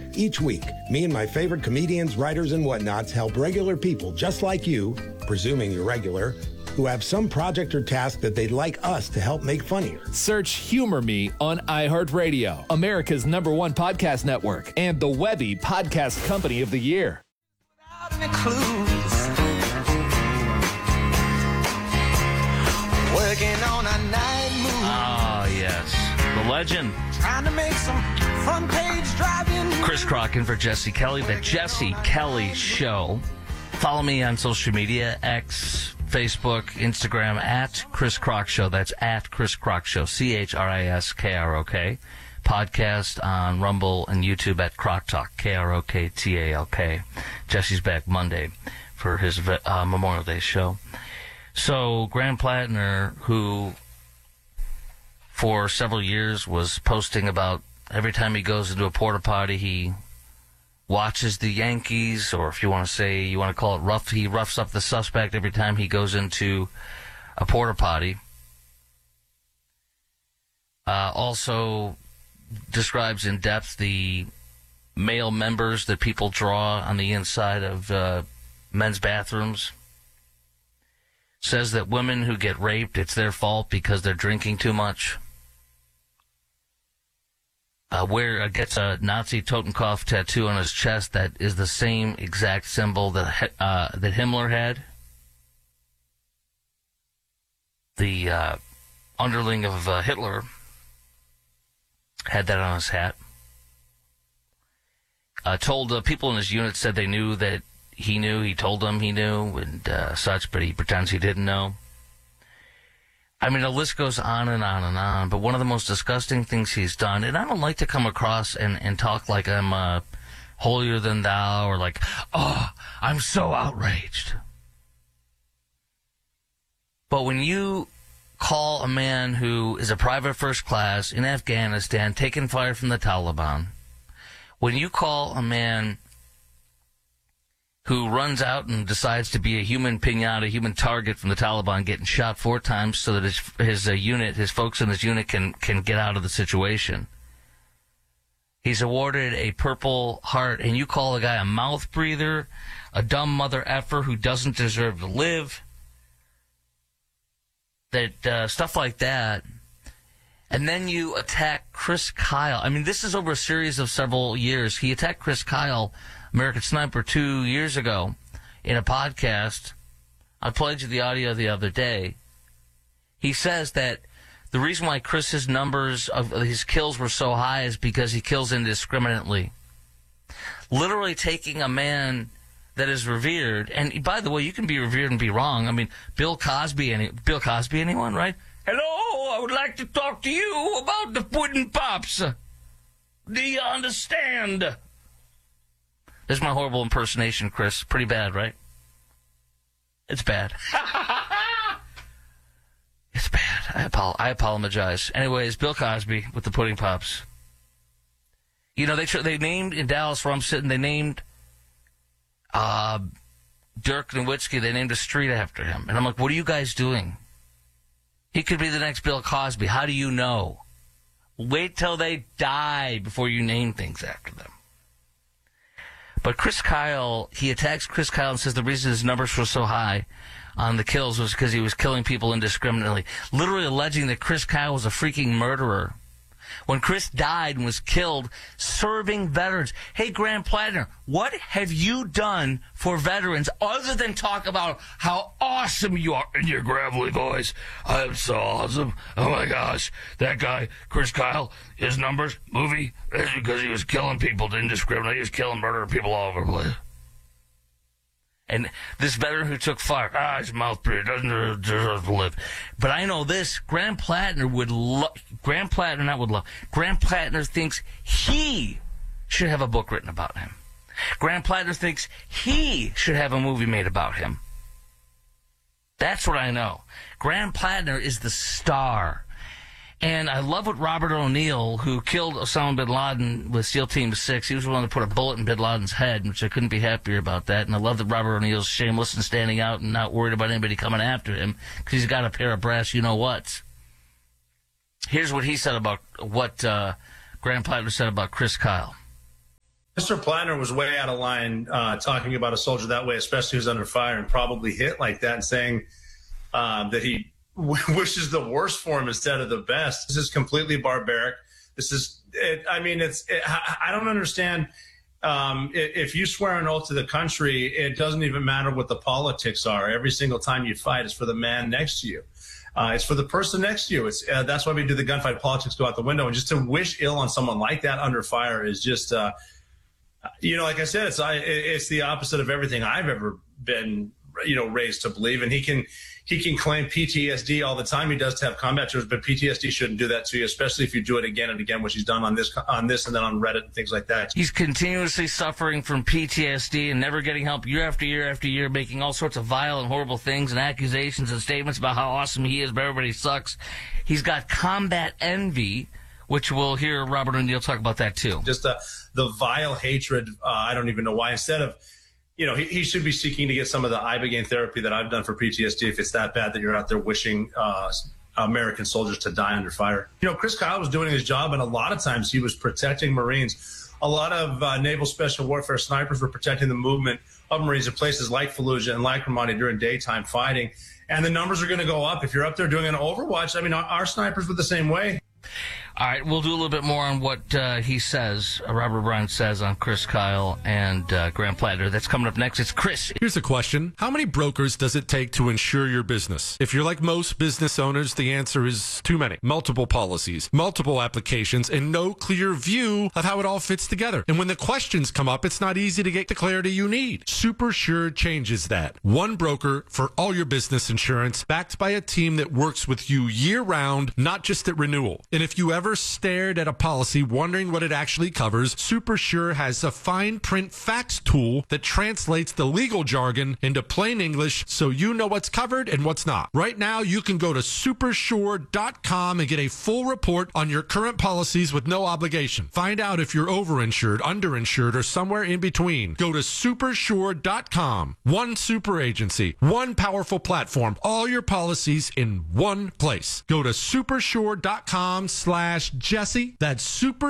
Each week, me and my favorite comedians, writers, and whatnots help regular people just like you, presuming you're regular, who have some project or task that they'd like us to help make funnier. Search Humor Me on iHeartRadio, America's #1 podcast network, and the Webby Podcast Company of the Year. Without any clues. Working on a night move. Ah, yes. The legend. Trying to make some front page driving. Chris Crock for Jesse Kelly, The Jesse Kelly Show. Follow me on social media, X, Facebook, Instagram, at Chris Crock Show. That's at Chris Crock Show, ChrisKrok. Podcast on Rumble and YouTube at Crock Talk, KROKTALK. Jesse's back Monday for his Memorial Day show. So, Graham Plattner, who for several years was posting about every time he goes into a porta potty, he watches the Yankees, or if you want to call it rough, he roughs up the suspect every time he goes into a porta potty. Also describes in depth the male members that people draw on the inside of men's bathrooms. Says that women who get raped, it's their fault because they're drinking too much. Gets a Nazi Totenkopf tattoo on his chest that is the same exact symbol that Himmler had. The underling of Hitler had that on his hat. Told people in his unit said they knew that he knew. He told them he knew and such, but he pretends he didn't know. I mean, the list goes on and on and on, but one of the most disgusting things he's done, and I don't like to come across and talk like I'm holier than thou or like, oh, I'm so outraged. But when you call a man who is a private first class in Afghanistan taking fire from the Taliban, when you call a man who runs out and decides to be a human piñata, a human target from the Taliban, getting shot 4 times so that his folks in his unit can get out of the situation. He's awarded a Purple Heart, and you call a guy a mouth breather, a dumb mother effer who doesn't deserve to live, that stuff like that. And then you attack Chris Kyle. I mean, this is over a series of several years. He attacked Chris Kyle, American Sniper, 2 years ago in a podcast. I played you the audio the other day. He says that the reason why Chris's numbers of his kills were so high is because he kills indiscriminately. Literally taking a man that is revered, and by the way, you can be revered and be wrong. I mean, Bill Cosby, anyone, right? Hello, I would like to talk to you about the Puddin' Pops. Do you understand? This is my horrible impersonation, Chris. Pretty bad, right? It's bad. It's bad. I apologize. Anyways, Bill Cosby with the Pudding Pops. You know, they named, in Dallas where I'm sitting, they named Dirk Nowitzki, they named a street after him. And I'm like, what are you guys doing? He could be the next Bill Cosby. How do you know? Wait till they die before you name things after them. But Chris Kyle, he attacks Chris Kyle and says the reason his numbers were so high on the kills was because he was killing people indiscriminately. Literally alleging that Chris Kyle was a freaking murderer. When Chris died and was killed, serving veterans. Hey, Graham Plattner, what have you done for veterans other than talk about how awesome you are in your gravelly voice? I'm so awesome. Oh, my gosh. That guy, Chris Kyle, his numbers, movie, that's because he was killing people indiscriminately. He was killing murdering people all over the place. And this veteran who took fire, his mouth breather, doesn't deserve to live. But I know this, Graham Plattner thinks he should have a book written about him. Graham Plattner thinks he should have a movie made about him. That's what I know. Graham Plattner is the star. And I love what Robert O'Neill, who killed Osama bin Laden with SEAL Team 6, he was the one to put a bullet in bin Laden's head, which I couldn't be happier about that. And I love that Robert O'Neill's shameless and standing out and not worried about anybody coming after him because he's got a pair of brass you-know-whats. Here's what he said about what Graham Plattner said about Chris Kyle. Mr. Plattner was way out of line talking about a soldier that way, especially who's under fire, and probably hit like that and saying that he wishes the worst for him instead of the best. This is completely barbaric. This is, I don't understand. If you swear an oath to the country, it doesn't even matter what the politics are. Every single time you fight, it's for the man next to you. It's for the person next to you. It's that's why we do the gunfight politics go out the window. And just to wish ill on someone like that under fire is just, like I said, it's the opposite of everything I've ever been, raised to believe. And he can claim PTSD all the time. He does have combat tours, but PTSD shouldn't do that to you, especially if you do it again and again, which he's done on this and then on Reddit and things like that. He's continuously suffering from PTSD and never getting help year after year after year, making all sorts of vile and horrible things and accusations and statements about how awesome he is, but everybody sucks. He's got combat envy, which we'll hear Robert O'Neill talk about that too. Just the vile hatred. I don't even know why. Instead of, he should be seeking to get some of the Ibogaine therapy that I've done for PTSD if it's that bad that you're out there wishing American soldiers to die under fire. Chris Kyle was doing his job, and a lot of times he was protecting Marines. A lot of naval special warfare snipers were protecting the movement of Marines in places like Fallujah and like Ramadi during daytime fighting. And the numbers are going to go up. If you're up there doing an Overwatch, our snipers were the same way. All right, we'll do a little bit more on what he says, Robert O'Brien says on Chris Kyle and Graham Plattner. That's coming up next. It's Chris. Here's a question. How many brokers does it take to insure your business? If you're like most business owners, the answer is too many. Multiple policies, multiple applications, and no clear view of how it all fits together. And when the questions come up, it's not easy to get the clarity you need. SuperSure changes that. One broker for all your business insurance, backed by a team that works with you year-round, not just at renewal. And if you ever stared at a policy wondering what it actually covers, SuperSure has a fine print facts tool that translates the legal jargon into plain English so you know what's covered and what's not. Right now, you can go to supersure.com and get a full report on your current policies with no obligation. Find out if you're overinsured, underinsured, or somewhere in between. Go to supersure.com. One super agency, one powerful platform, all your policies in one place. Go to supersure.com/Jesse. That's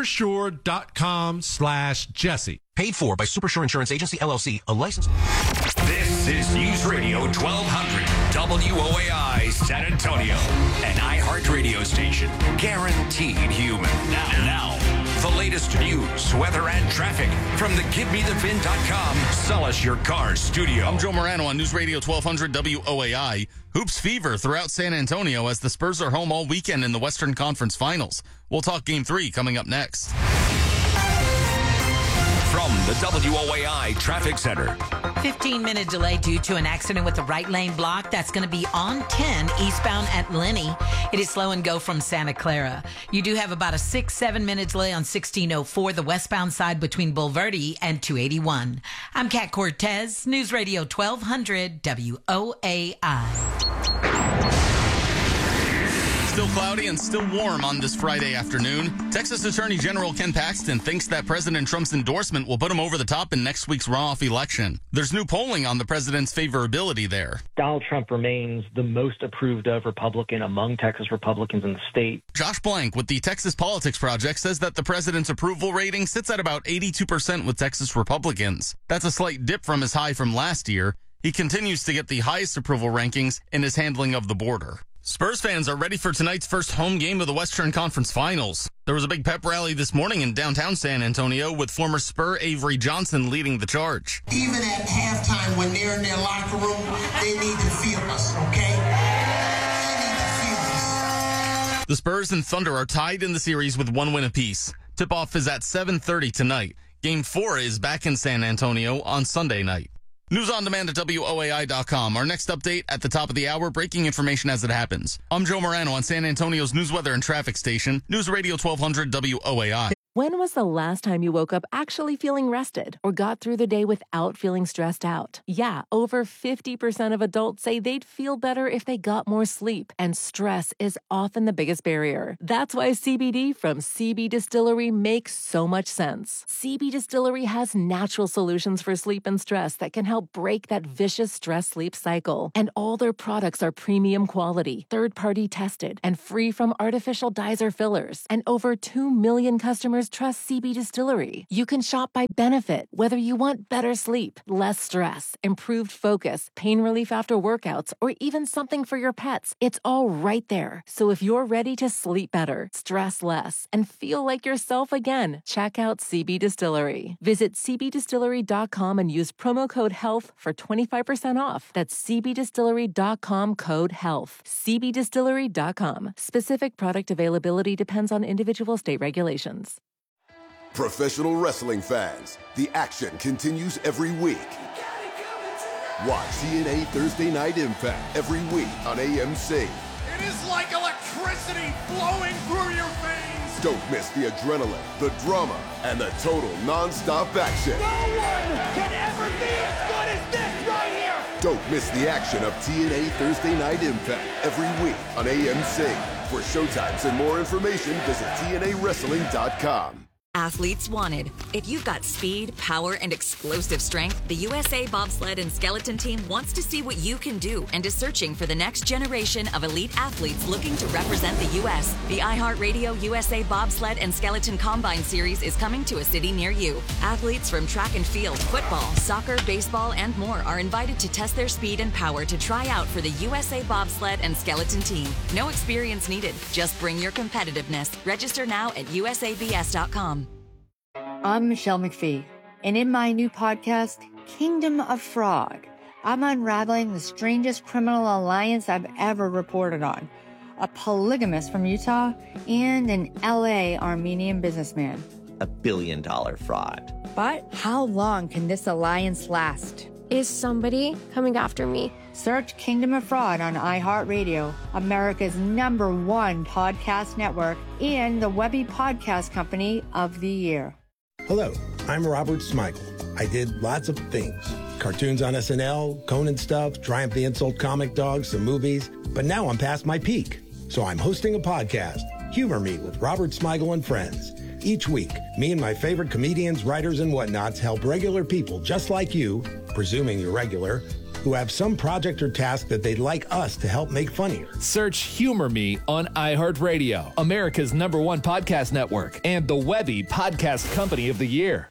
supersure.com/Jesse. Paid for by Supersure Insurance Agency, LLC, a license. This is News Radio 1200, WOAI San Antonio, an iHeart radio station, guaranteed human. Now, the latest news, weather, and traffic from the GiveMeTheVin.com Sell Us Your Car studio. I'm Joe Morano on News Radio 1200 WOAI. Hoops fever throughout San Antonio as the Spurs are home all weekend in the Western Conference Finals. We'll talk Game 3 coming up next. From the WOAI Traffic Center. 15-minute delay due to an accident with the right lane block. That's going to be on 10 eastbound at Lenny. It is slow and go from Santa Clara. You do have about a 6-7 minute delay on 1604, the westbound side between Bulverde and 281. I'm Kat Cortez, News Radio 1200 WOAI. Still cloudy and still warm on this Friday afternoon. Texas Attorney General Ken Paxton thinks that President Trump's endorsement will put him over the top in next week's runoff election. There's new polling on the president's favorability there. Donald Trump remains the most approved of Republican among Texas Republicans in the state. Josh Blank with the Texas Politics Project says that the president's approval rating sits at about 82% with Texas Republicans. That's a slight dip from his high from last year. He continues to get the highest approval rankings in his handling of the border. Spurs fans are ready for tonight's first home game of the Western Conference Finals. There was a big pep rally this morning in downtown San Antonio with former Spur Avery Johnson leading the charge. Even at halftime when they're in their locker room, they need to feel us, okay? They need to feel us. The Spurs and Thunder are tied in the series with one win apiece. Tip-off is at 7:30 tonight. Game 4 is back in San Antonio on Sunday night. News on demand at WOAI.com. Our next update at the top of the hour, breaking information as it happens. I'm Joe Morano on San Antonio's news, weather, and traffic station, News Radio 1200 WOAI. When was the last time you woke up actually feeling rested or got through the day without feeling stressed out? Yeah, over 50% of adults say they'd feel better if they got more sleep, and stress is often the biggest barrier. That's why CBD from CB Distillery makes so much sense. CB Distillery has natural solutions for sleep and stress that can help break that vicious stress-sleep cycle. And all their products are premium quality, third-party tested, and free from artificial dyes or fillers. And over 2 million customers customers trust CB Distillery. You can shop by benefit, whether you want better sleep, less stress, improved focus, pain relief after workouts, or even something for your pets. It's all right there. So if you're ready to sleep better, stress less, and feel like yourself again, check out CB Distillery. Visit cbdistillery.com and use promo code HEALTH for 25% off. That's cbdistillery.com, code HEALTH. cbdistillery.com. Specific product availability depends on individual state regulations. Professional wrestling fans, the action continues every week. Watch TNA Thursday Night Impact every week on AMC. It is like electricity flowing through your veins. Don't miss the adrenaline, the drama, and the total non-stop action. No one can ever be as good as this right here. Don't miss the action of TNA Thursday Night Impact every week on AMC. For showtimes and more information, visit TNAWrestling.com. Athletes wanted. If you've got speed, power, and explosive strength, the USA Bobsled and Skeleton Team wants to see what you can do and is searching for the next generation of elite athletes looking to represent the U.S. The iHeartRadio USA Bobsled and Skeleton Combine Series is coming to a city near you. Athletes from track and field, football, soccer, baseball, and more are invited to test their speed and power to try out for the USA Bobsled and Skeleton Team. No experience needed. Just bring your competitiveness. Register now at usabs.com. I'm Michelle McPhee, and in my new podcast, Kingdom of Fraud, I'm unraveling the strangest criminal alliance I've ever reported on. A polygamist from Utah and an LA Armenian businessman. $1 billion fraud. But how long can this alliance last? Is somebody coming after me? Search Kingdom of Fraud on iHeartRadio, America's #1 podcast network, and the Webby Podcast Company of the Year. Hello, I'm Robert Smigel. I did lots of things. Cartoons on SNL, Conan stuff, Triumph the Insult Comic Dog, some movies. But now I'm past my peak. So I'm hosting a podcast, Humor Me with Robert Smigel and Friends. Each week, me and my favorite comedians, writers, and whatnots help regular people just like you, presuming you're regular, who have some project or task that they'd like us to help make funnier. Search Humor Me on iHeartRadio, America's #1 podcast network, and the Webby Podcast Company of the Year.